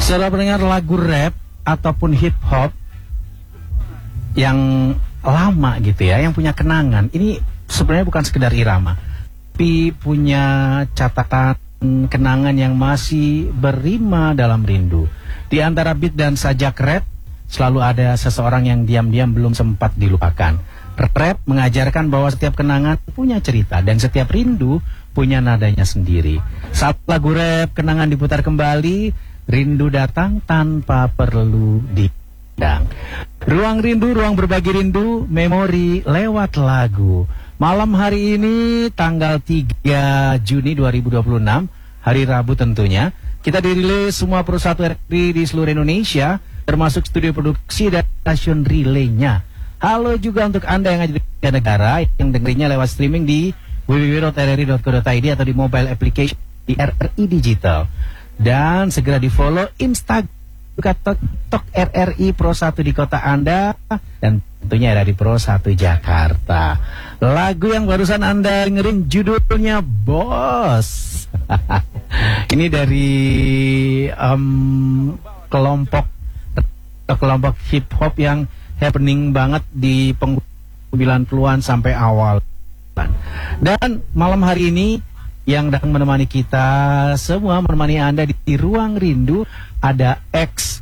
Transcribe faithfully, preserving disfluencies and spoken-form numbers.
Setelah mendengar lagu rap ataupun hip hop yang lama gitu ya, yang punya kenangan, ini sebenarnya bukan sekedar irama, tapi punya catatan kenangan yang masih berrima dalam rindu. Di antara beat dan sajak rap, selalu ada seseorang yang diam-diam belum sempat dilupakan. Rap mengajarkan bahwa setiap kenangan punya cerita dan setiap rindu punya nadanya sendiri. Saat lagu rap kenangan diputar kembali, rindu datang tanpa perlu diundang. Ruang rindu, ruang berbagi rindu, memori lewat lagu. Malam hari ini tanggal tiga Juni dua ribu dua puluh enam, hari Rabu tentunya, kita dirilis semua perusahaan R R I di seluruh Indonesia, termasuk studio produksi dan stasiun relaynya. Halo juga untuk Anda yang ada di negara yang dengerinnya lewat streaming di w w w titik r r i titik co titik i d atau di mobile application di R R I Digital. Dan segera di follow Instagram TikTok R R I Pro satu di kota Anda, dan tentunya ada di Pro satu Jakarta. Lagu yang barusan Anda dengerin judulnya Bos. Ini dari um, kelompok kelompok hip hop yang happening banget di sembilan puluhan sampai awal. Dan malam hari ini yang datang menemani kita semua, menemani Anda di Ruang Rindu, ada X